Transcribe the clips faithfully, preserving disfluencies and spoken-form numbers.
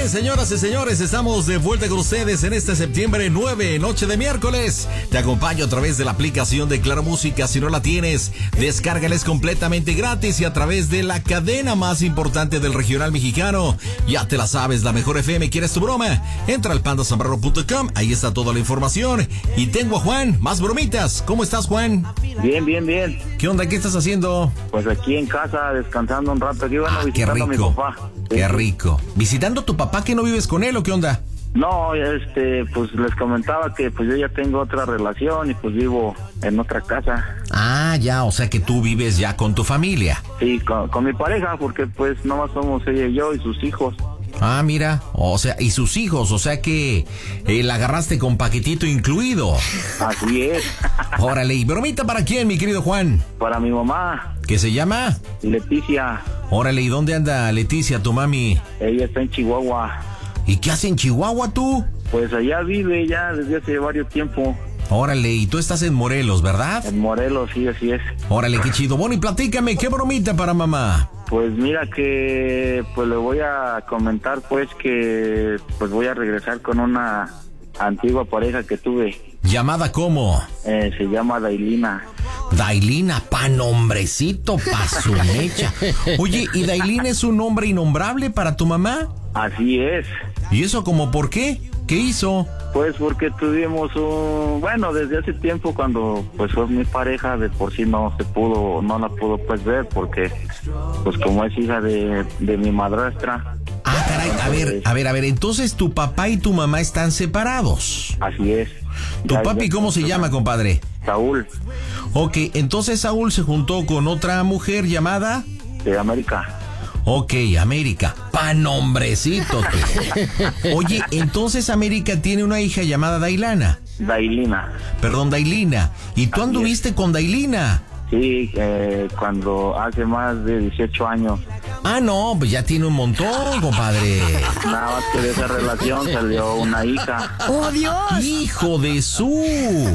bien, señoras y señores, estamos de vuelta con ustedes en este septiembre nueve, noche de miércoles. Te acompaño a través de la aplicación de Claro Música. Si no la tienes, descárgala, es completamente gratis y a través de la cadena más importante del regional mexicano. Ya te la sabes, la mejor F M. ¿Quieres tu broma? Entra al panda zambrano punto com, ahí está toda la información. Y tengo a Juan, más bromitas. ¿Cómo estás, Juan? Bien, bien, bien. ¿Qué onda? ¿Qué estás haciendo? Pues aquí en casa, descansando un rato. Aquí, bueno, ah, visitando qué rico, a mi papá. Qué sí. rico. ¿Visitando a tu papá que no vives con él o qué onda? No, este, pues les comentaba que pues yo ya tengo otra relación y pues vivo en otra casa. Ah, ya, o sea que tú vives ya con tu familia. Sí, con, con mi pareja, porque pues nomás somos ella y yo y sus hijos. Ah, mira, o sea, y sus hijos, o sea que eh, la agarraste con paquetito incluido. Así es. Órale, ¿y bromita para quién, mi querido Juan? Para mi mamá. ¿Qué se llama? Leticia. Órale, ¿y dónde anda Leticia, tu mami? Ella está en Chihuahua. ¿Y qué hace en Chihuahua tú? Pues allá vive ya desde hace varios tiempo. Órale, y tú estás en Morelos, ¿verdad? En Morelos, sí, así es. Órale, qué chido. Bueno, y platícame, ¿qué bromita para mamá? Pues mira que, pues le voy a comentar pues que, pues voy a regresar con una antigua pareja que tuve. ¿Llamada cómo? Eh, se llama Dailina. Dailina, pa' nombrecito, pa' su mecha. Oye, ¿y Dailina es un nombre innombrable para tu mamá? Así es. ¿Y eso como por qué? ¿Qué hizo? Pues porque tuvimos un... Bueno, desde hace tiempo cuando pues fue mi pareja, de por sí no se pudo, no la pudo pues ver porque pues como es hija de, de mi madrastra. Ah, caray, a ver, a ver, a ver, entonces tu papá y tu mamá están separados. Así es. ¿Tu ya, papi ya, cómo se llama, compadre? Saúl. Ok, entonces Saúl se juntó con otra mujer llamada... De América. Ok, América. Pa' nombrecito. Oye, entonces América tiene una hija llamada Dailana. Dailina. Perdón, Dailina. ¿Y tú Así anduviste es. con Dailina? Sí, eh, cuando hace más de dieciocho años. Ah, no, pues ya tiene un montón, compadre. Nada más que de esa relación salió una hija. ¡Oh, Dios! ¡Hijo de su!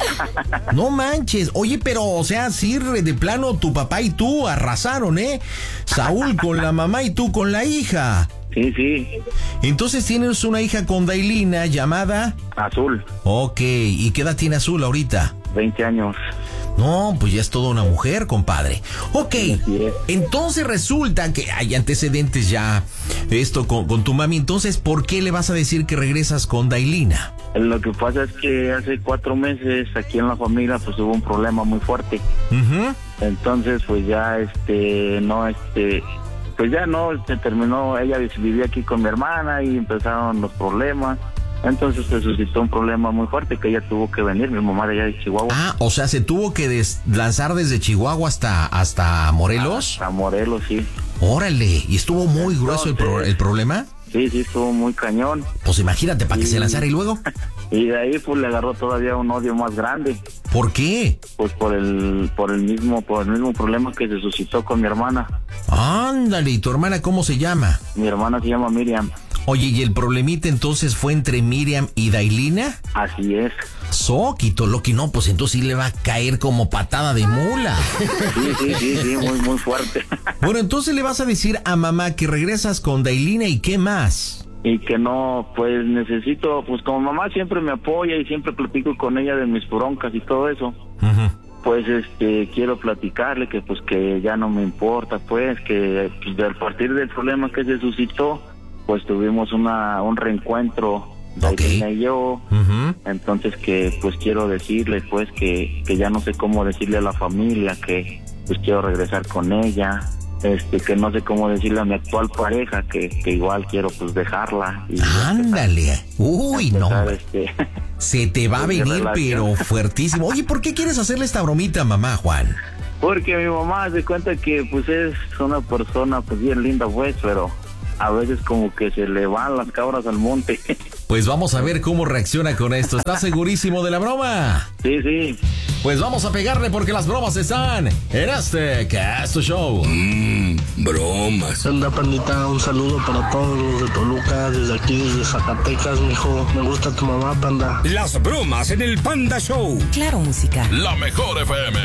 No manches. Oye, pero, o sea, sí, de plano, tu papá y tú arrasaron, ¿eh? Saúl con la mamá y tú con la hija. Sí, sí. Entonces tienes una hija con Dailina llamada... Azul. Ok, ¿y qué edad tiene Azul ahorita? veinte años. No, pues ya es toda una mujer, compadre. Ok, Sí, entonces resulta que hay antecedentes ya esto con, con tu mami. Entonces, ¿por qué le vas a decir que regresas con Dailina? Lo que pasa es que hace cuatro meses aquí en la familia pues hubo un problema muy fuerte. Uh-huh. Entonces pues ya este, no este, pues ya no, se terminó, ella vivía aquí con mi hermana y empezaron los problemas. Entonces se suscitó un problema muy fuerte que ella tuvo que venir, mi mamá de allá de Chihuahua. Ah, o sea, ¿se tuvo que des- lanzar desde Chihuahua hasta, hasta Morelos? A Morelos, sí. Órale, ¿y estuvo muy grueso el, pro- el problema? Sí, sí, estuvo muy cañón. Pues imagínate, para que Sí. se lanzara y luego. Y de ahí pues le agarró todavía un odio más grande. ¿Por qué? Pues por el, por el mismo, por el mismo problema que se suscitó con mi hermana. Ándale, ¿y tu hermana cómo se llama? Mi hermana se llama Miriam. Oye, ¿y el problemita entonces fue entre Miriam y Dailina? Así es. Soquito, Loki, no, pues entonces sí le va a caer como patada de mula. Sí, sí, sí, sí, muy, muy fuerte. Bueno, entonces le vas a decir a mamá que regresas con Dailina y qué más. Y que no, pues necesito, pues como mamá siempre me apoya y siempre platico con ella de mis broncas y todo eso. Uh-huh. Pues este, quiero platicarle que pues que ya no me importa, pues que pues, a partir del problema que se suscitó, pues tuvimos una un reencuentro, Dailina Ok. y yo. Uh-huh. Entonces que pues quiero decirle pues que, que ya no sé cómo decirle a la familia que pues quiero regresar con ella, este que no sé cómo decirle a mi actual pareja que, que igual quiero pues dejarla y Ándale. Uy, no. empezar, este, Se te va a de venir, relación. pero fuertísimo. Oye, ¿por qué quieres hacerle esta bromita a mamá, Juan? porque mi mamá se cuenta que pues es una persona pues bien linda pues, pero a veces como que se le van las cabras al monte. Pues vamos a ver cómo reacciona con esto. ¿Estás segurísimo de la broma? Sí, sí. Pues vamos a pegarle porque las bromas están en este Casto Show. Mmm, bromas. Anda, pandita, un saludo para todos los de Toluca, desde aquí, desde Zacatecas, mijo. Me gusta tu mamá, panda. Las bromas en el Panda Show. Claro Música. La mejor F M.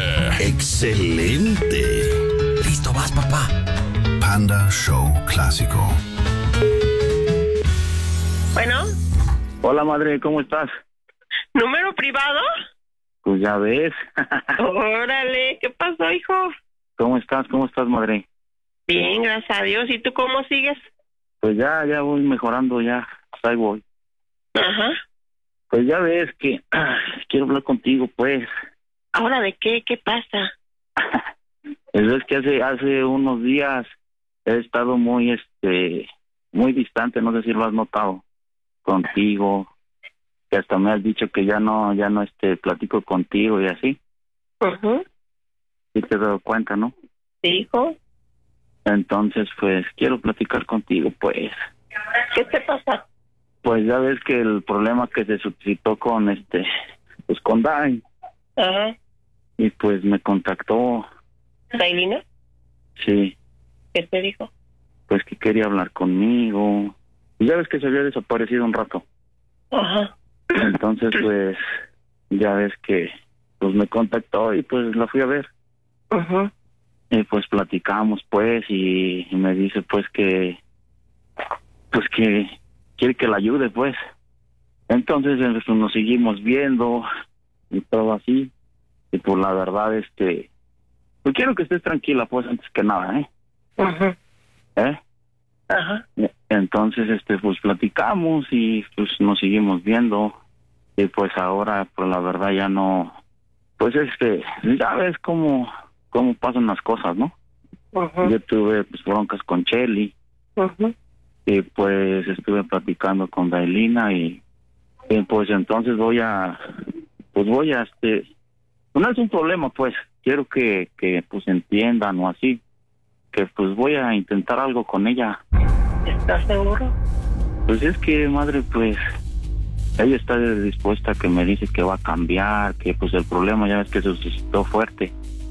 Excelente. Listo, vas, papá. Panda Show Clásico. Bueno. Hola, madre, ¿cómo estás? ¿Número privado? Pues ya ves. Órale, ¿qué pasó, hijo? ¿Cómo estás? ¿Cómo estás, madre? Bien, gracias a Dios. ¿Y tú cómo sigues? Pues ya, ya voy mejorando, ya. Pues ahí voy. Ajá. Pues ya ves que ah, quiero hablar contigo, pues. ¿Ahora de qué? ¿Qué pasa? Pues es que hace hace unos días he estado muy, este, muy distante, no sé si lo has notado, contigo, que hasta me has dicho que ya no, ya no, este, platico contigo y así. Ajá. Sí te has dado cuenta, ¿no? Sí, hijo. Entonces, pues, quiero platicar contigo, pues. ¿Qué te pasa? Pues ya ves que el problema que se suscitó con, este, pues con Dai, Ajá. y pues me contactó, ¿Dailina? sí, ¿Qué te dijo? pues que quería hablar conmigo. Y ya ves que se había desaparecido un rato. Ajá. Entonces, pues, ya ves que, pues me contactó y pues la fui a ver. Ajá. Y pues platicamos, pues, y, y me dice, pues, que, pues, que quiere que la ayude, pues. Entonces, pues, nos seguimos viendo y todo así. Y pues, la verdad, este, pues quiero que estés tranquila, pues, antes que nada, ¿eh? Ajá. ¿Eh? Ajá. Entonces, este, pues, platicamos y, pues, nos seguimos viendo. Y pues, ahora, pues, la verdad, ya no, pues, este, ya ves cómo, cómo pasan las cosas, ¿no? Ajá. Yo tuve, pues, broncas con Chely. Ajá. Y pues estuve platicando con Dailina y, y pues entonces voy a, pues voy a, este, no es un problema, pues, quiero que, que pues entiendan o así, que pues voy a intentar algo con ella. ¿Estás seguro? Pues es que, madre, pues, ella está dispuesta, que me dice que va a cambiar, que pues el problema ya ves que se suscitó fuerte.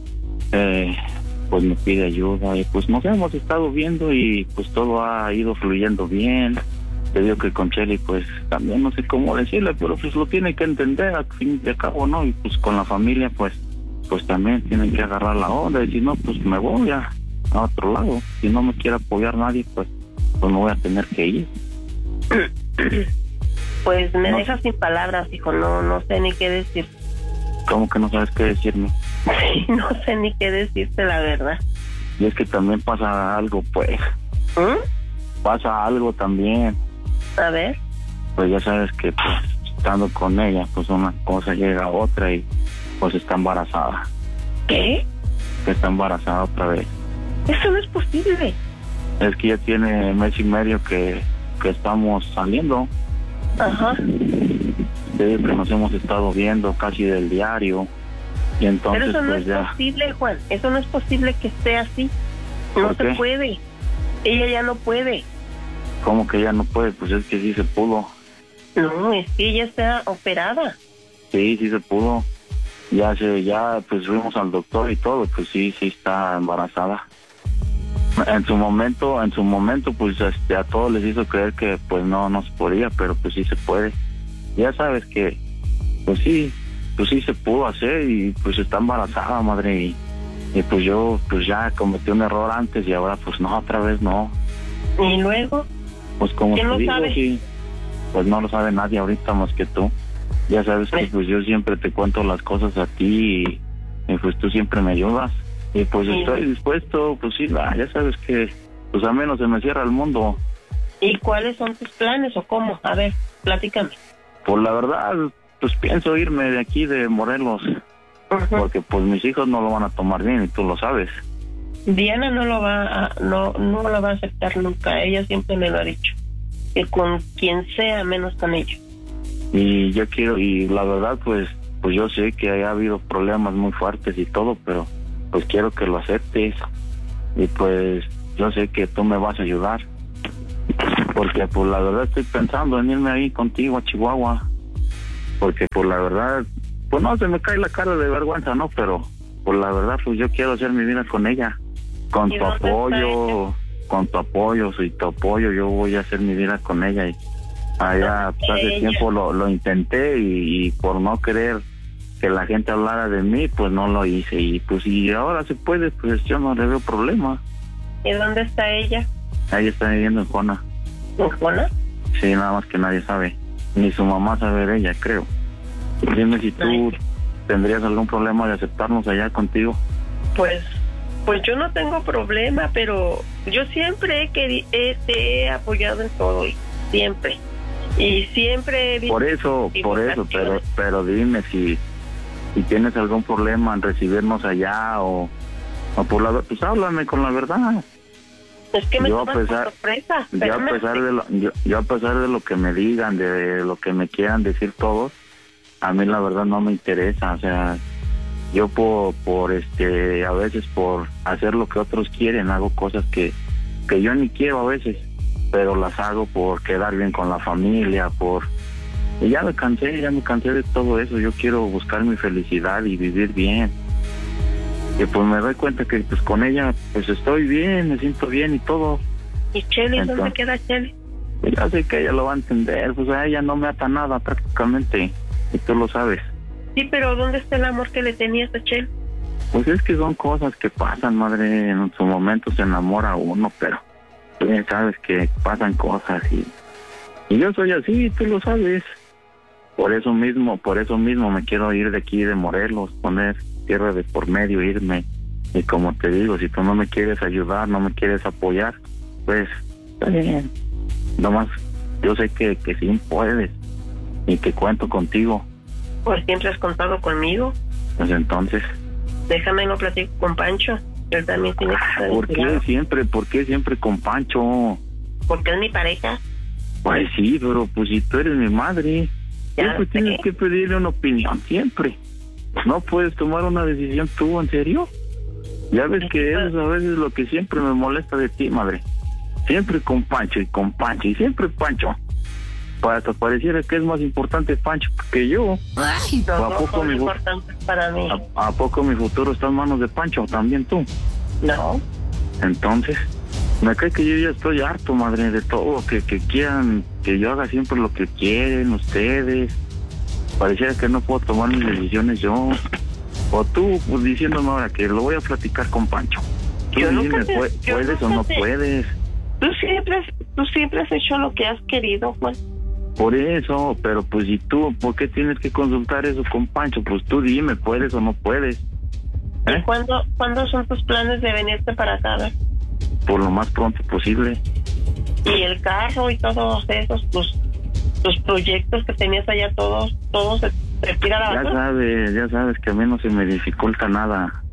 Eh... pues me pide ayuda y pues nos hemos estado viendo y pues todo ha ido fluyendo bien. Te digo que con Chely pues también no sé cómo decirle, pero pues lo tiene que entender al fin y al cabo, ¿no? Y pues con la familia pues pues también tienen que agarrar la onda y si no pues me voy a, a otro lado. Si no me quiere apoyar nadie pues pues me voy a tener que ir. Pues me no. dejas sin palabras, hijo, no, no sé ni qué decir. ¿Cómo que no sabes qué decirme? No sé ni qué decirte, la verdad. Y es que también pasa algo, pues. ¿Mm? Pasa algo también. A ver. Pues ya sabes que, pues, estando con ella, pues una cosa llega a otra y, pues, está embarazada. ¿Qué? Que está embarazada otra vez. Eso no es posible. Es que ya tiene mes y medio que, que estamos saliendo. Ajá. Desde que nos hemos estado viendo casi del diario. Y entonces, Pero eso no pues es ya... posible, Juan. Eso no es posible que esté así. No ¿Por se qué? puede. Ella ya no puede. ¿Cómo que ya no puede? Pues es que sí se pudo. No, es que ella está operada. Sí, sí se pudo. Ya se, ya pues fuimos al doctor y todo, pues sí, sí está embarazada. En su momento, en su momento, pues este, a todos les hizo creer que pues no, no se podía, pero pues sí se puede. Ya sabes que, pues sí, pues sí se pudo hacer y pues está embarazada, madre, y, y pues yo pues ya cometí un error antes y ahora pues no, otra vez no. ¿Y luego? Pues como ¿Quién te lo digo, sabe? sí, pues no lo sabe nadie ahorita más que tú. Ya sabes que pues yo siempre te cuento las cosas a ti y, y pues tú siempre me ayudas. Y pues Sí. estoy dispuesto, pues sí, va, ya sabes que pues a menos se me cierra el mundo. ¿Y cuáles son tus planes o cómo? A ver, platícame. Pues la verdad, pues pienso irme de aquí de Morelos, Ujú. porque pues mis hijos no lo van a tomar bien y tú lo sabes. Diana no lo va a, no, no lo va a aceptar nunca. Ella siempre me lo ha dicho. Que con quien sea, menos con ella. Y yo quiero, y la verdad pues pues yo sé que haya habido problemas muy fuertes y todo, pero pues quiero que lo aceptes y pues yo sé que tú me vas a ayudar, porque pues la verdad estoy pensando en irme ahí contigo a Chihuahua, porque pues la verdad, pues no se me cae la cara de vergüenza, ¿no? Pero pues la verdad pues yo quiero hacer mi vida con ella, con ¿Y tu dónde está apoyo, ella? con tu apoyo, si tu apoyo yo voy a hacer mi vida con ella. Y allá pues, hace Ella. tiempo lo, lo intenté y, y por no querer que la gente hablara de mí, pues no lo hice. Y pues si ahora se puede, pues yo no le veo problema. ¿Y dónde está ella? Ella está viviendo en Juana. ¿En Juana? Sí, nada más que nadie sabe. Ni su mamá sabe de ella, creo. Dime si tú Ay. tendrías algún problema de aceptarnos allá contigo. Pues, pues yo no tengo problema, pero yo siempre he querido, te he apoyado en todo, siempre. Y siempre he visto Por eso, por eso, pero pero dime si, si tienes algún problema en recibirnos allá o, o por la pues háblame con la verdad. Es que me yo a tomas por pesar, sorpresa. yo a pesar de lo, yo, yo a pesar de lo que me digan, de lo que me quieran decir todos, a mí la verdad no me interesa, o sea, yo por, por este, a veces por hacer lo que otros quieren, hago cosas que, que yo ni quiero a veces, pero las hago por quedar bien con la familia, por... Y ya me cansé, ya me cansé de todo eso, yo quiero buscar mi felicidad y vivir bien. Y pues me doy cuenta que pues con ella pues estoy bien, me siento bien y todo. ¿Y Chely? ¿Dónde Entonces, queda Chely? Ya sé que ella lo va a entender, pues a ella no me ata nada prácticamente, y tú lo sabes. Sí, pero ¿dónde está el amor que le tenías a Chely? Pues es que son cosas que pasan, madre, en su momento se enamora uno, pero tú ya sabes que pasan cosas y, y yo soy así, tú lo sabes. Por eso mismo, por eso mismo me quiero ir de aquí, de Morelos, poner tierra de por medio, irme. Y como te digo, si tú no me quieres ayudar, no me quieres apoyar, pues está bien. Nomás, yo sé que, que sí puedes y que cuento contigo. Pues siempre has contado conmigo. Pues entonces... Déjame lo platico con Pancho. Él también tiene que estar ¿Por qué enterado. siempre, por qué siempre con Pancho? Porque es mi pareja. Pues sí, pero pues si tú eres mi madre, Ya siempre sé. tienes que pedirle una opinión, siempre. No puedes tomar una decisión tú, ¿en serio? Ya ves que eso es a veces lo que siempre me molesta de ti, madre. Siempre con Pancho y con Pancho y siempre Pancho. Para que pareciera que es más importante Pancho que yo. Los ¿A dos poco son mi fu- importantes para mí. ¿A, ¿A poco mi futuro está en manos de Pancho? También tú. No. Entonces, me cae que yo ya estoy harto, madre, de todo, que, que quieran que yo haga siempre lo que quieren ustedes. Pareciera que no puedo tomar mis decisiones yo. O tú, pues diciéndome ahora que lo voy a platicar con Pancho. Tú Yo dime, nunca te- ¿pu- yo ¿puedes o nunca no te- puedes? Tú siempre, has- tú siempre has hecho lo que has querido, Juan. Por eso, pero pues si tú, ¿por qué tienes que consultar eso con Pancho? Pues tú dime, ¿puedes o no puedes? ¿Y ¿Eh? cuándo, cuándo son tus planes de venirte para acá? ¿Ver? Por lo más pronto posible. Y el carro y todos esos, tus, tus proyectos que tenías allá, todos, todos se, se tira a la Ya basura. sabes, ya sabes que a mí no se me dificulta nada.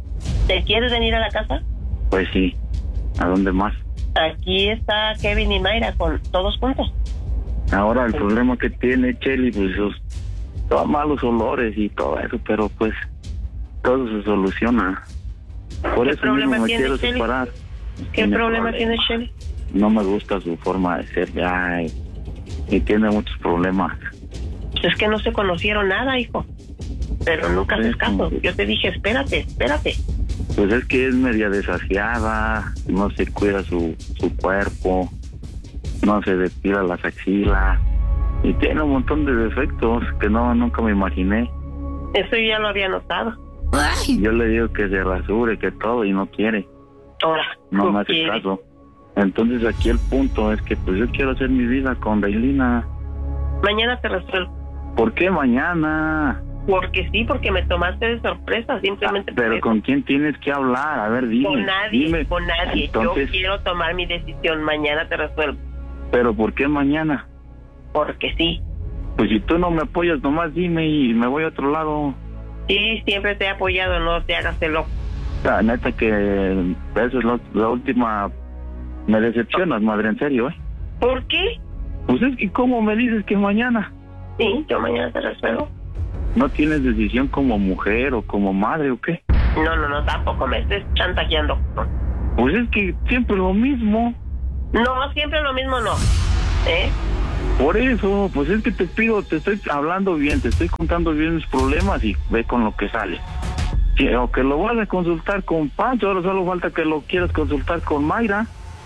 ¿Te quieres venir a la casa? Pues sí, ¿a dónde más? Aquí está Kevin y Mayra con todos juntos. Ahora el problema que tiene Chely, pues sus todos malos olores y todo eso, pero pues todo se soluciona. Por ¿Qué eso problema mismo me tiene quiero Chely? separar. ¿Qué Tiene problema tiene Chely? No me gusta su forma de ser ya y, y tiene muchos problemas. Pues es que no se conocieron nada, hijo. Pero nunca haces caso. Yo te dije, espérate, espérate. Pues es que es media desasiada, no se cuida su, su cuerpo, no se depila las axilas y tiene un montón de defectos que no nunca me imaginé. Eso yo ya lo había notado. Yo le digo que se rasure, que todo, y no quiere, Ahora, no tú me hace quieres. caso. Entonces aquí el punto es que pues yo quiero hacer mi vida con Dailina. Mañana te resuelvo. ¿Por qué mañana? Porque sí, porque me tomaste de sorpresa, simplemente Ah, por pero eso. ¿con quién tienes que hablar? A ver, dime. Con nadie, dime. con nadie. Entonces, Yo quiero tomar mi decisión. Mañana te resuelvo. ¿pero por qué mañana? Porque sí. Pues si tú no me apoyas, nomás dime y me voy a otro lado. Sí, siempre te he apoyado, no te hagas el loco. La neta que eso es lo- la última... Me decepcionas, madre, en serio, ¿eh? ¿Por qué? Pues es que ¿cómo me dices que mañana? Sí, yo mañana te resuelvo. ¿No tienes decisión como mujer o como madre o qué? No, no, no, tampoco me estés chantajeando. Pues es que siempre lo mismo. No, siempre lo mismo no. ¿Eh? Por eso, pues es que te pido, te estoy hablando bien, te estoy contando bien mis problemas y ve con lo que sale. Sí, o que lo vas a consultar con Pancho, ahora solo falta que lo quieras consultar con Mayra.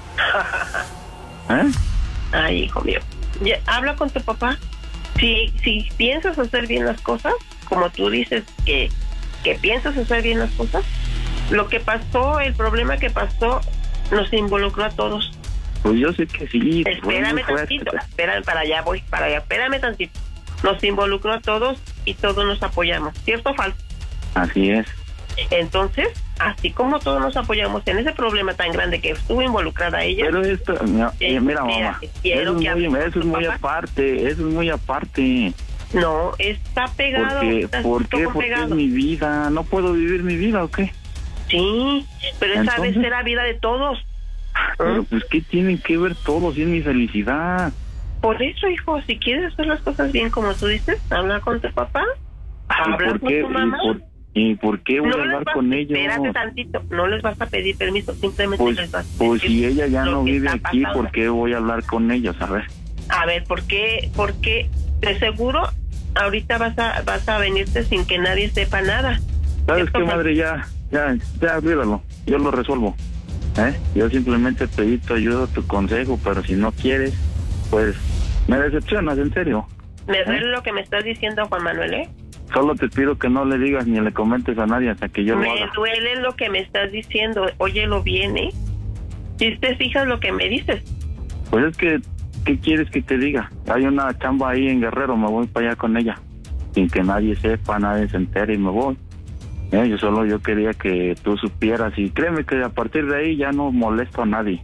¿Eh? Ay, hijo mío. Ya, habla con tu papá. Si, si piensas hacer bien las cosas, como tú dices que, que piensas hacer bien las cosas, lo que pasó, el problema que pasó, nos involucró a todos. Pues yo sé que sí. Espérame tantito, espérame, para allá voy, para allá, espérame tantito. Nos involucró a todos y todos nos apoyamos, ¿cierto o falso? Así es. Entonces, así como todos nos apoyamos en ese problema tan grande que estuvo involucrada ella. Pero esto, no, eh, mira, mamá, eso, es muy, eso es muy aparte, eso es muy aparte. No, está pegado. ¿Por qué? Está ¿Por qué? Porque es mi vida, ¿no puedo vivir mi vida o qué? Sí, pero esa Entonces, vez era vida de todos. Pero pues, ¿qué tienen que ver todos? Si es mi felicidad. Por eso, hijo, si quieres hacer las cosas bien como tú dices, habla con tu papá, habla ¿Por con qué? tu mamá. ¿Y por, y por qué voy no a hablar vas, con ellos? Espérate tantito, no les vas a pedir permiso, simplemente Pues, les vas a pues decir si ella ya lo no que vive está aquí, pasando. ¿por qué voy a hablar con ellos? A ver. A ver, ¿por qué? ¿Por qué? De seguro, ahorita vas a vas a venirte sin que nadie sepa nada. ¿Sabes qué, madre? Ya, ya, ya, olvídalo. Yo lo resuelvo. ¿Eh? Yo simplemente pedí tu ayuda, tu consejo, pero si no quieres, pues me decepcionas, en serio. Me duele ¿Eh? lo que me estás diciendo, Juan Manuel, ¿eh? Solo te pido que no le digas ni le comentes a nadie hasta que yo me lo haga. Me duele lo que me estás diciendo, óyelo bien, ¿eh? Si te fijas lo que me dices. Pues es que, ¿qué quieres que te diga? Hay una chamba ahí en Guerrero, me voy para allá con ella. Sin que nadie sepa, nadie se entere y me voy. Eh, yo solo yo quería que tú supieras y créeme que a partir de ahí ya no molesto a nadie.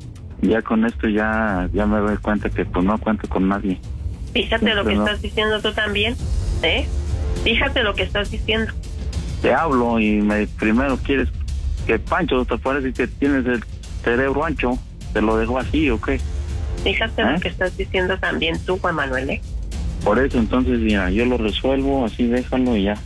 Ya con esto ya ya me doy cuenta que pues no cuento con nadie. Fíjate lo que no. estás diciendo tú también, ¿eh? Fíjate lo que estás diciendo. Te hablo y me primero quieres que Pancho, te parece que tienes el cerebro ancho, te lo dejo así o qué. Fíjate ¿Eh? lo que estás diciendo también tú, Juan Manuel, ¿eh? Por eso entonces mira, yo lo resuelvo, así déjalo y ya.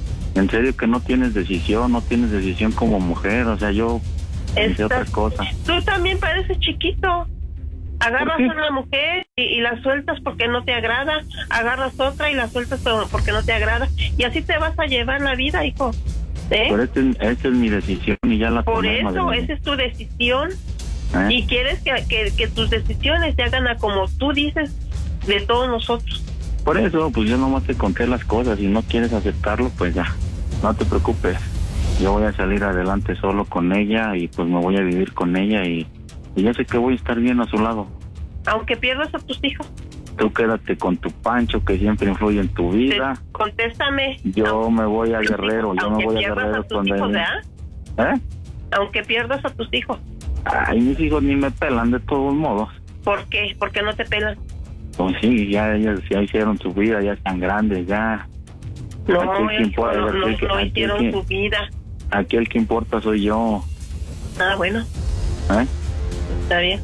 En serio que no tienes decisión, no tienes decisión como mujer, o sea, yo pensé otras cosas. Tú también pareces chiquito. Agarras a una mujer y, y la sueltas porque no te agrada, agarras otra y la sueltas porque no te agrada, y así te vas a llevar la vida, hijo. ¿Eh? Por esta este es mi decisión y ya la Por tomé, eso, madre. esa es tu decisión. ¿Eh? Y quieres que, que, que tus decisiones se hagan a como tú dices de todos nosotros. Por eso, pues yo nomás te conté las cosas y no quieres aceptarlo, pues ya, no te preocupes. Yo voy a salir adelante solo con ella y pues me voy a vivir con ella y, y yo sé que voy a estar bien a su lado. Aunque pierdas a tus hijos. Tú quédate con tu Pancho que siempre influye en tu vida. Te, contéstame. Yo aunque, me voy a Guerrero, yo me voy a Guerrero con hijos, ¿Eh? Aunque pierdas a tus hijos. Ay, mis hijos ni me pelan de todos modos. ¿Por qué? ¿Por qué no te pelan? Pues sí, ya ellos ya hicieron su vida, ya están grandes, ya. No, ellos no, no, no, que, no hicieron que, su vida. Aquí el que importa soy yo. Ah, bueno. ¿Eh? Está bien.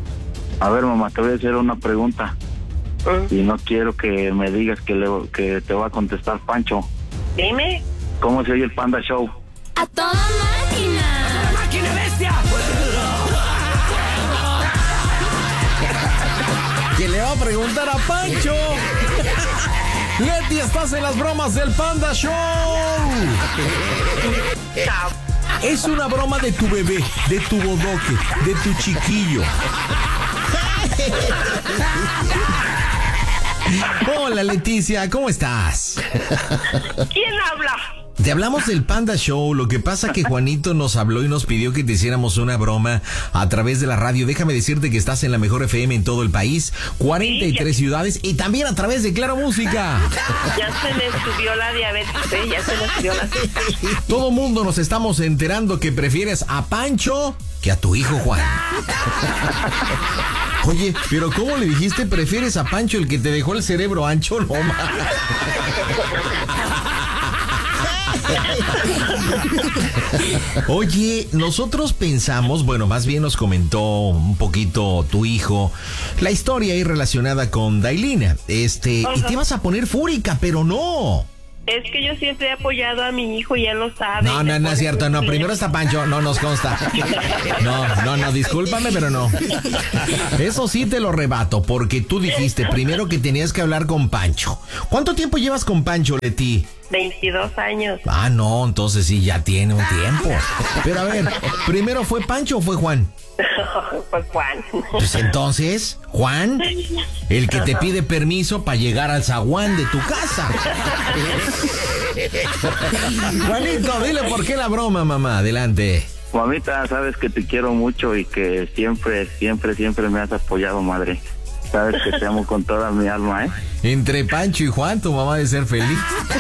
A ver, mamá, te voy a hacer una pregunta. ¿Mm? Y no quiero que me digas que, le, que te va a contestar Pancho. Dime. ¿Cómo se oye el Panda Show? ¡A toda máquina! ¡A toda máquina, bestia! ¿Quién le va a preguntar a Pancho? Leti, estás en las bromas del Panda Show. Chao. Es una broma de tu bebé, de tu bodoque, de tu chiquillo. Hola, Leticia, ¿cómo estás? ¿Quién habla? Te hablamos del Panda Show. Lo que pasa que Juanito nos habló y nos pidió que te hiciéramos una broma a través de la radio. Déjame decirte que estás en la mejor F M en todo el país, cuarenta y tres sí, ciudades y también a través de Claro Música. Ya se me subió la diabetes, ¿eh? Ya se me subió la diabetes. Todo mundo nos estamos enterando que prefieres a Pancho que a tu hijo Juan. Oye, pero ¿cómo le dijiste prefieres a Pancho, el que te dejó el cerebro ancho? No, ma. Oye, nosotros pensamos, bueno, más bien nos comentó un poquito tu hijo la historia ahí relacionada con Dailina, este, uh-huh. y te vas a poner fúrica, pero no. Es que yo siempre he apoyado a mi hijo y él lo sabe. No, no, no es cierto, no, primero está Pancho, no nos consta. No, no, no, discúlpame, pero no. Eso sí te lo rebato, porque tú dijiste primero que tenías que hablar con Pancho. ¿Cuánto tiempo llevas con Pancho, Leti? veintidós años. Ah, no, entonces sí, ya tiene un tiempo. Pero a ver, ¿primero fue Pancho o fue Juan? Pues Juan. Pues entonces, Juan, el que te pide permiso para llegar al zaguán de tu casa. Juanito, dile por qué la broma, mamá, adelante. Mamita, sabes que te quiero mucho y que siempre, siempre, siempre me has apoyado, madre. Sabes que te amo con toda mi alma, ¿eh? Entre Pancho y Juan, tu mamá debe ser feliz.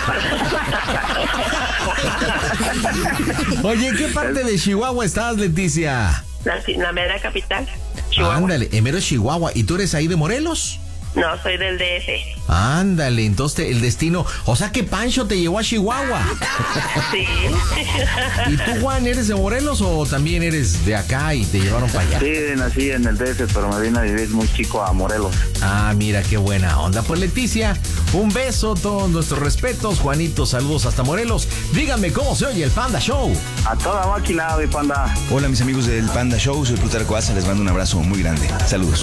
Oye, ¿en qué parte de Chihuahua estás, Leticia? La, la mera capital, Chihuahua. Ándale, en mero Chihuahua. ¿Y tú eres ahí de Morelos? No, soy del D F. Ándale, entonces el destino... O sea que Pancho te llevó a Chihuahua. Sí. ¿Y tú, Juan, eres de Morelos o también eres de acá y te llevaron para allá? Sí, nací en el D F, pero me vine a vivir muy chico a Morelos. Ah, mira, qué buena onda. Pues Leticia, un beso, todos nuestros respetos. Juanito, saludos hasta Morelos. Díganme cómo se oye el Panda Show. A toda máquina, mi panda. Hola, mis amigos del Panda Show, soy Plutarco Asa, les mando un abrazo muy grande. Saludos.